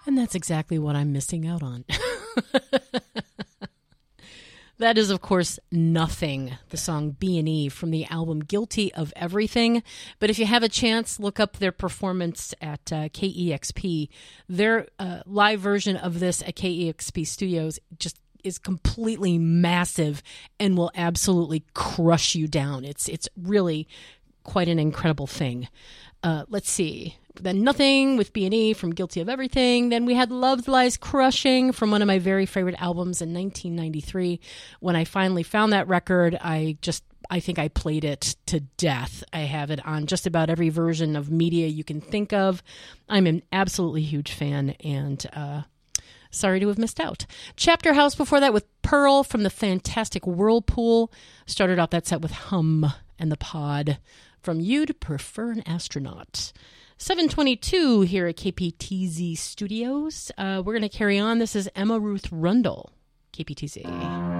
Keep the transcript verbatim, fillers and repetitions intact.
And that's exactly what I'm missing out on. That is, of course, Nothing, the song B and E from the album Guilty of Everything. But if you have a chance, look up their performance at uh, K E X P. Their uh, live version of this at K E X P Studios just is completely massive and will absolutely crush you down. It's it's really quite an incredible thing. Uh, let's see. Then Nothing with B and E from Guilty of Everything. Then we had Love Lies Crushing from one of my very favorite albums in nineteen ninety-three. When I finally found that record, I just, I think I played it to death. I have it on just about every version of media you can think of. I'm an absolutely huge fan, and uh, sorry to have missed out. Chapter House before that with Pearl from the fantastic Whirlpool. Started out that set with Hum and the Pod from You'd Prefer an Astronaut. seven twenty-two here at K P T Z Studios. Uh, we're going to carry on. This is Emma Ruth Rundle, K P T Z.